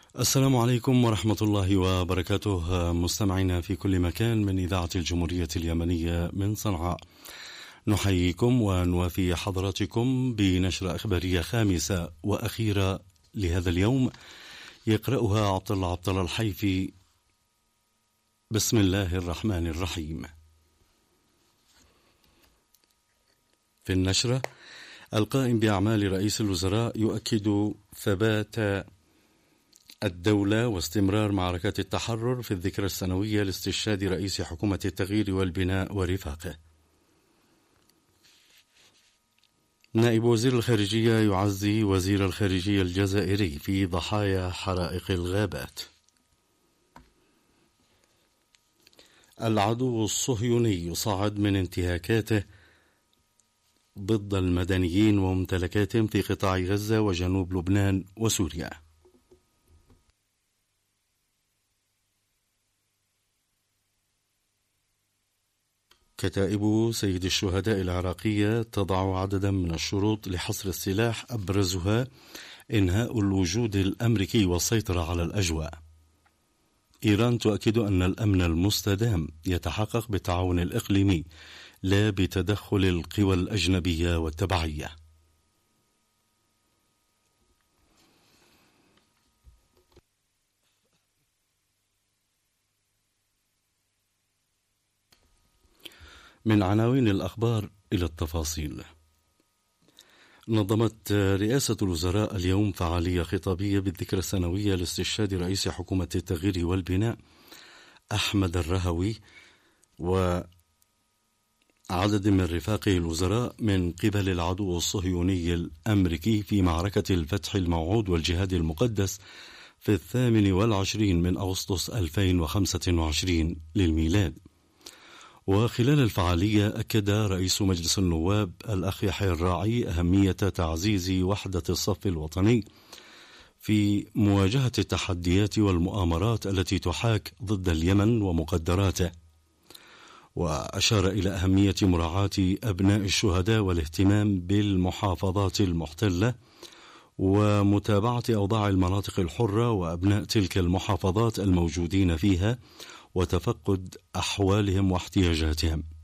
السلام عليكم ورحمة الله وبركاته، مستمعينا في كل مكان من إذاعة الجمهورية اليمنية من صنعاء. نحييكم ونوافي حضراتكم بنشرة إخبارية خامسة وأخيرة لهذا اليوم، يقرأها عبد الله الحيفي. بسم الله الرحمن الرحيم. في النشرة: القائم بأعمال رئيس الوزراء يؤكد ثبات الدولة واستمرار معركة التحرر في الذكرى السنوية لاستشهاد رئيس حكومة التغيير والبناء ورفاقه. نائب وزير الخارجية يعزي وزير الخارجية الجزائري في ضحايا حرائق الغابات. العدو الصهيوني يصعد من انتهاكاته ضد المدنيين وممتلكاتهم في قطاع غزة وجنوب لبنان وسوريا. كتائب سيد الشهداء العراقية تضع عددا من الشروط لحصر السلاح، أبرزها إنهاء الوجود الأمريكي والسيطرة على الأجواء. إيران تؤكد أن الأمن المستدام يتحقق بالتعاون الإقليمي لا بتدخل القوى الأجنبية والتبعية. من عناوين الأخبار إلى التفاصيل. نظمت رئاسة الوزراء اليوم فعالية خطابية بالذكرى السنوية لاستشهاد رئيس حكومة التغيير والبناء أحمد الرهوي وعدد من رفاقه الوزراء من قبل العدو الصهيوني الأمريكي في معركة الفتح الموعود والجهاد المقدس في 28 من أغسطس 2025 للميلاد. وخلال الفعالية أكد رئيس مجلس النواب الأخ يحيى الراعي أهمية تعزيز وحدة الصف الوطني في مواجهة التحديات والمؤامرات التي تحاك ضد اليمن ومقدراته، وأشار إلى أهمية مراعاة أبناء الشهداء والاهتمام بالمحافظات المحتلة ومتابعة أوضاع المناطق الحرة وأبناء تلك المحافظات الموجودين فيها وتفقد أحوالهم واحتياجاتهم.